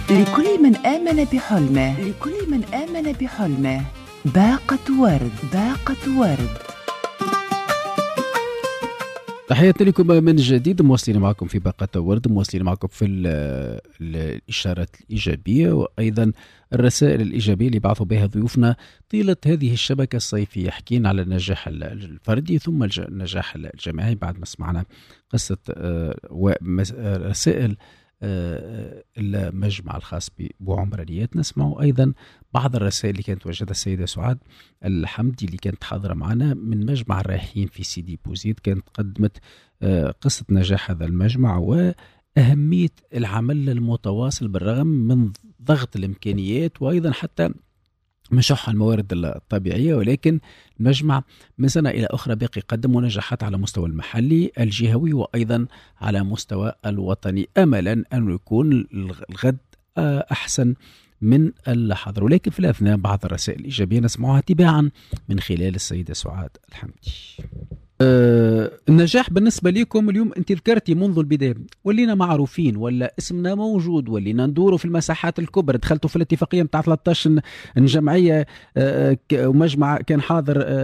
لكل من آمن بحلمه، لكل من آمن بحلمه باقة ورد، باقة ورد. تحياتي لكم من جديد، مواصلين معكم في باقة ورد، مواصلين معكم في الإشارات الإيجابية وأيضا الرسائل الإيجابية اللي بعثوا بها ضيوفنا طيلة هذه الشبكة الصيفية، حكينا على النجاح الفردي ثم النجاح الجماعي بعد ما سمعنا قصة ورسائل المجمع الخاص بوعمرانيات. نسمع أيضا بعض الرسائل اللي كانت وجدها السيدة سعاد الحمدي اللي كانت حاضرة معنا من مجمع الرايحين في سيدي بوزيد، كانت قدمت قصة نجاح هذا المجمع وأهمية العمل المتواصل بالرغم من ضغط الإمكانيات وأيضا حتى من شح الموارد الطبيعية، ولكن المجمع من سنة إلى أخرى باقي يقدم نجاحات على مستوى المحلي الجهوي وأيضا على مستوى الوطني، أملا أن يكون الغد أحسن من الحاضر. ولكن في الأثناء بعض الرسائل الإيجابية نسمعها تباعا من خلال السيدة سعاد الحمدي. النجاح بالنسبة لكم اليوم، أنت ذكرتي منذ البداية ولينا معروفين ولا اسمنا موجود، ولينا ندوروا في المساحات الكبرى، دخلتوا في الاتفاقية متاع 13 جمعية ومجمع كان حاضر